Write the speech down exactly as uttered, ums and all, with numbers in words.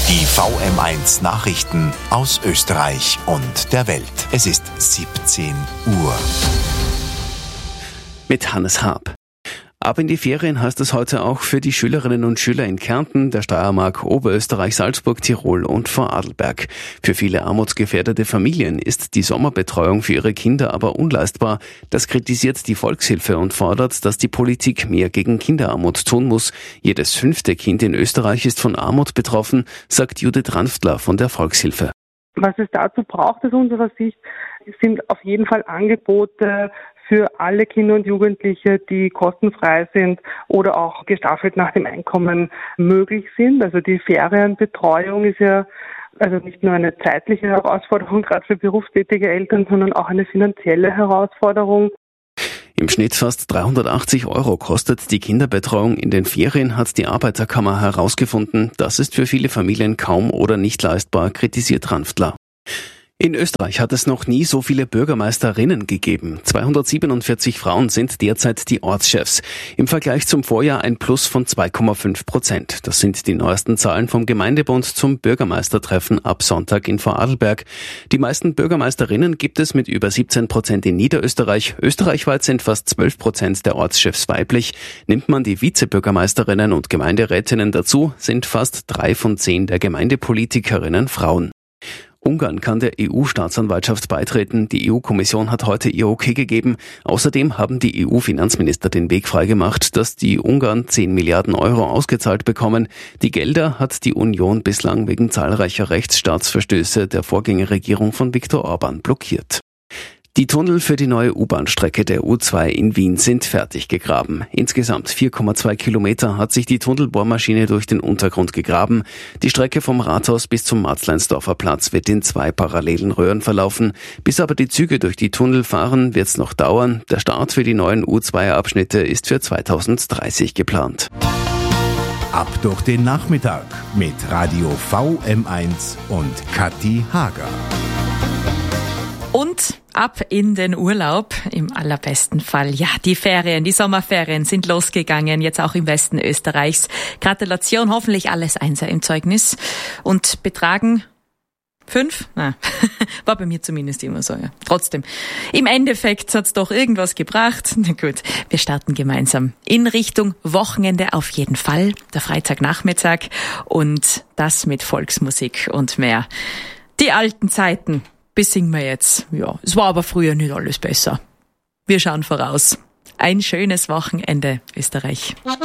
Die V M eins Nachrichten aus Österreich und der Welt. Es ist siebzehn Uhr. Mit Hannes Haab. Ab in die Ferien heißt es heute auch für die Schülerinnen und Schüler in Kärnten, der Steiermark, Oberösterreich, Salzburg, Tirol und Vorarlberg. Für viele armutsgefährdete Familien ist die Sommerbetreuung für ihre Kinder aber unleistbar. Das kritisiert die Volkshilfe und fordert, dass die Politik mehr gegen Kinderarmut tun muss. Jedes fünfte Kind in Österreich ist von Armut betroffen, sagt Judith Ranftler von der Volkshilfe. Was es dazu braucht aus unserer Sicht, sind auf jeden Fall Angebote für alle Kinder und Jugendliche, die kostenfrei sind oder auch gestaffelt nach dem Einkommen möglich sind. Also die Ferienbetreuung ist ja also nicht nur eine zeitliche Herausforderung, gerade für berufstätige Eltern, sondern auch eine finanzielle Herausforderung. Im Schnitt fast dreihundertachtzig Euro kostet die Kinderbetreuung in den Ferien, hat die Arbeiterkammer herausgefunden. Das ist für viele Familien kaum oder nicht leistbar, kritisiert Ranftler. In Österreich hat es noch nie so viele Bürgermeisterinnen gegeben. zweihundertsiebenundvierzig Frauen sind derzeit die Ortschefs. Im Vergleich zum Vorjahr ein Plus von zwei Komma fünf Prozent. Das sind die neuesten Zahlen vom Gemeindebund zum Bürgermeistertreffen ab Sonntag in Vorarlberg. Die meisten Bürgermeisterinnen gibt es mit über siebzehn Prozent in Niederösterreich. Österreichweit sind fast zwölf Prozent der Ortschefs weiblich. Nimmt man die Vizebürgermeisterinnen und Gemeinderätinnen dazu, sind fast drei von zehn der Gemeindepolitikerinnen Frauen. Ungarn kann der E U-Staatsanwaltschaft beitreten. Die E U-Kommission hat heute ihr Okay gegeben. Außerdem haben die E U-Finanzminister den Weg freigemacht, dass die Ungarn zehn Milliarden Euro ausgezahlt bekommen. Die Gelder hat die Union bislang wegen zahlreicher Rechtsstaatsverstöße der Vorgängerregierung von Viktor Orban blockiert. Die Tunnel für die neue U-Bahn-Strecke der U zwei in Wien sind fertig gegraben. Insgesamt vier Komma zwei Kilometer hat sich die Tunnelbohrmaschine durch den Untergrund gegraben. Die Strecke vom Rathaus bis zum Marzleinsdorfer Platz wird in zwei parallelen Röhren verlaufen. Bis aber die Züge durch die Tunnel fahren, wird es noch dauern. Der Start für die neuen U zwei Abschnitte ist für zweitausenddreißig geplant. Ab durch den Nachmittag mit Radio V M eins und Kathi Hager. Und ab in den Urlaub, im allerbesten Fall. Ja, die Ferien, die Sommerferien sind losgegangen, jetzt auch im Westen Österreichs. Gratulation, hoffentlich alles Einser im Zeugnis. Und betragen fünf? Nein, war bei mir zumindest immer so, ja. Trotzdem, im Endeffekt hat's doch irgendwas gebracht. Na gut, wir starten gemeinsam in Richtung Wochenende auf jeden Fall, der Freitagnachmittag und das mit Volksmusik und mehr. Die alten Zeiten besingen wir jetzt. Ja, es war aber früher nicht alles besser. Wir schauen voraus. Ein schönes Wochenende, Österreich.